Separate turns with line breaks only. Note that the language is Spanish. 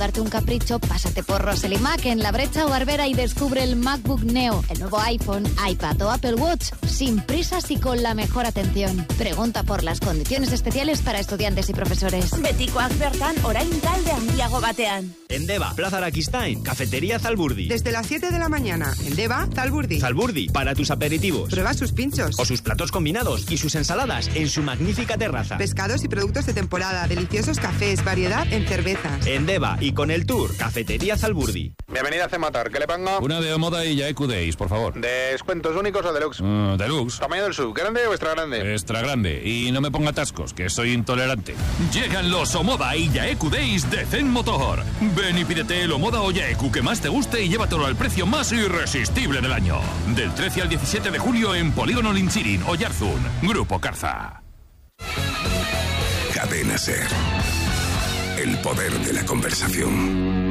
Darte un capricho, pásate por Rosely Mac en La Brecha o Barbera y descubre el MacBook Neo, el nuevo iPhone, iPad o Apple Watch, sin prisas y con la mejor atención. Pregunta por las condiciones especiales para estudiantes y profesores.
Betikoak bertan, orain talde handiago batean.
En Deva, Plaza Araquistain, Cafetería Zalburdi.
Desde las 7 de la mañana, en Deva, Zalburdi.
Zalburdi, para tus aperitivos.
Prueba sus pinchos.
O sus platos combinados y sus ensaladas en su magnífica terraza.
Pescados y productos de temporada, deliciosos cafés, variedad en cervezas.
En Deva y con el tour, Cafetería Zalburdi.
Bienvenida a Cematar, ¿qué le pongo?
Una de moda y Yaeku Days, por favor.
¿Descuentos únicos o deluxe?
Deluxe.
¿Tamaño del sub, grande o extra grande?
Extra grande. Y no me ponga atascos, que soy intolerante. Llegan los Omoda y Yaeku Days de Zen Motor. Ven y pídete el Omoda o Yaeku que más te guste y llévatelo al precio más irresistible del año. Del 13 al 17 de julio en Polígono Linchirin, Oyarzún. Grupo Carza.
Cadena SER. El poder de la conversación.